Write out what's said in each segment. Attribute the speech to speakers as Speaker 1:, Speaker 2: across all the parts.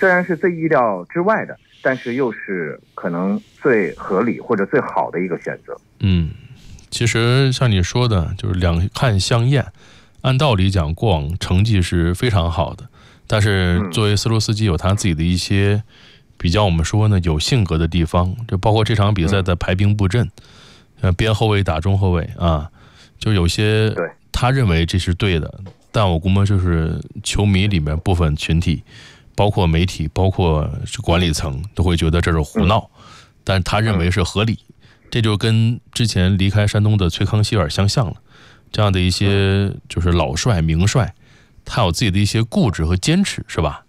Speaker 1: 虽然是最意料之外的，但是又是可能最合理或者最好的一个选择。
Speaker 2: 其实像你说的，就是两看相厌。按道理讲，过往成绩是非常好的，但是作为斯洛斯基有他自己的一些比较我们说呢有性格的地方，就包括这场比赛的排兵布阵，边后卫打中后卫啊，就有些他认为这是对的，但我估摸就是球迷里面部分群体，包括媒体，包括管理层都会觉得这是胡闹，但他认为是合理。这就跟之前离开山东的崔康希尔相像了，这样的一些就是老帅名帅，他有自己的一些固执和坚持，是吧？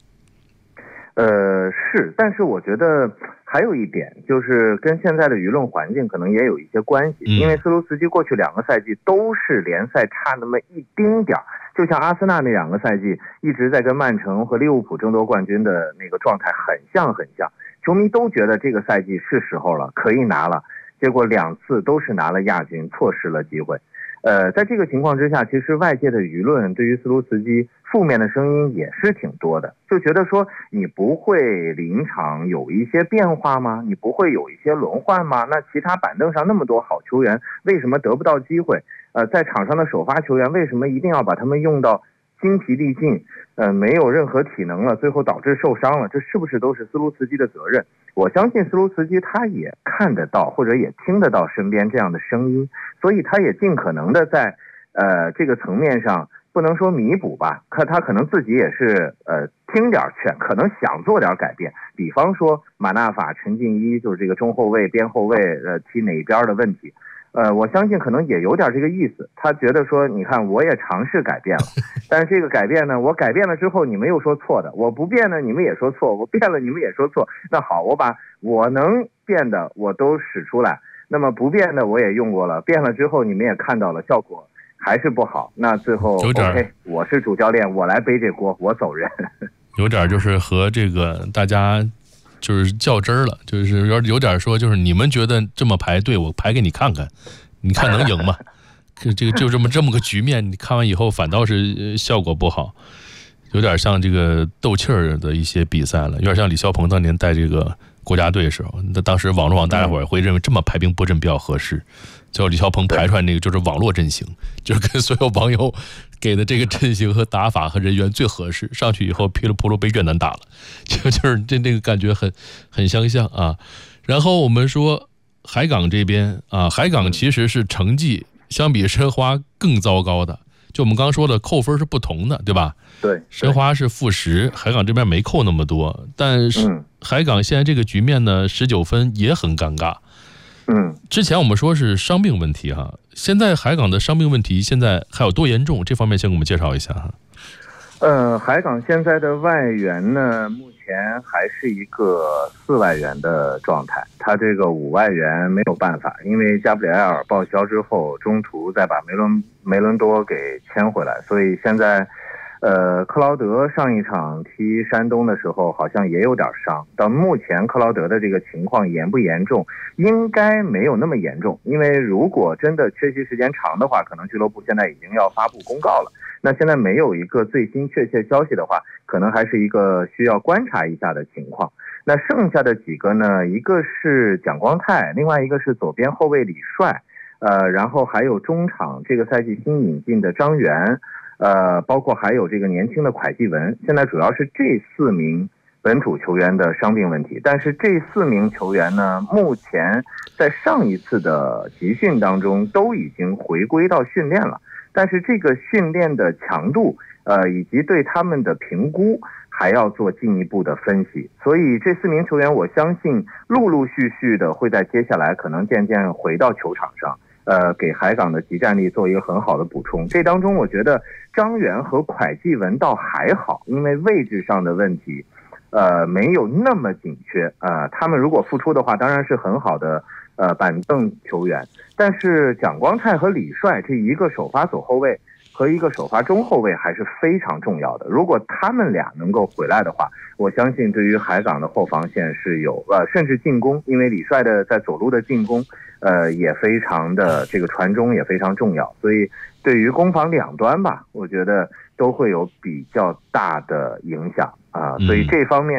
Speaker 1: 是，但是我觉得还有一点就是跟现在的舆论环境可能也有一些关系，因为斯卢茨基过去2个赛季都是联赛差那么一丁点儿，就像阿森纳那2个赛季一直在跟曼城和利物浦争夺冠军的那个状态很像，球迷都觉得这个赛季是时候了，可以拿了，结果2次都是拿了亚军，错失了机会。在这个情况之下，其实外界的舆论对于斯卢茨基负面的声音也是挺多的，就觉得说你不会临场有一些变化吗？你不会有一些轮换吗？那其他板凳上那么多好球员，为什么得不到机会？在场上的首发球员为什么一定要把他们用到精疲力尽，没有任何体能了，最后导致受伤了？这是不是都是斯卢茨基的责任？我相信斯卢茨基他也看得到或者也听得到身边这样的声音，所以他也尽可能的在这个层面上不能说弥补吧，他可能自己也是听点劝，可能想做点改变，比方说马纳法、陈进一就是这个中后卫、边后卫踢哪边的问题。我相信可能也有点这个意思，他觉得说你看我也尝试改变了，但是这个改变呢，我改变了之后你们又说错的，我不变呢你们也说错，我变了你们也说错，那好，我把我能变的我都使出来，那么不变的我也用过了，变了之后你们也看到了效果还是不好，那最后 OK 我是主教练，我来背这锅，我走人。
Speaker 2: 有点就是和这个大家就是较真儿了，就是有点说，就是你们觉得这么排队，我排给你看看，你看能赢吗？这个就这么个局面，你看完以后反倒是效果不好，有点像这个斗气儿的一些比赛了，有点像李霄鹏当年带这个国家队的时候，当时网络上大家伙会认为这么排兵布阵比较合适，最后李霄鹏排出来那个就是网络阵型，就是跟所有网友给的这个阵型和打法和人员最合适，上去以后噼里扑噜被越南打了，就是这个感觉很相像啊。然后我们说海港这边啊，海港其实是成绩相比申花更糟糕的，就我们刚刚说的扣分是不同的，对吧？
Speaker 1: 对，
Speaker 2: 申花是-10，海港这边没扣那么多，但是海港现在这个局面呢，19分也很尴尬。之前我们说是伤病问题哈，现在海港的伤病问题现在还有多严重？这方面先给我们介绍一下哈。
Speaker 1: 海港现在的外援呢，目前还是一个4外援的状态，他这个5外援没有办法，因为加布里埃尔报销之后，中途再把梅伦多给签回来，所以现在克劳德上一场踢山东的时候好像也有点伤，到目前克劳德的这个情况严不严重？应该没有那么严重，因为如果真的缺席时间长的话，可能俱乐部现在已经要发布公告了，那现在没有一个最新确切消息的话，可能还是一个需要观察一下的情况。那剩下的几个呢，一个是蒋光太，另外一个是左边后卫李帅，然后还有中场这个赛季新引进的张元，包括还有这个年轻的蒯继文，现在主要是这4名本土球员的伤病问题。但是这4名球员呢，目前在上一次的集训当中都已经回归到训练了，但是这个训练的强度以及对他们的评估还要做进一步的分析，所以这4名球员我相信陆陆续续的会在接下来可能渐渐回到球场上，给海港的集战力做一个很好的补充。这当中我觉得张元和蒯继文倒还好，因为位置上的问题没有那么紧缺，他们如果复出的话当然是很好的板凳球员，但是蒋光太和李帅这一个首发左后卫和一个首发中后卫还是非常重要的，如果他们俩能够回来的话，我相信对于海港的后防线是有甚至进攻，因为李帅的在左路的进攻也非常的这个传中也非常重要，所以对于攻防两端吧，我觉得都会有比较大的影响所以这方面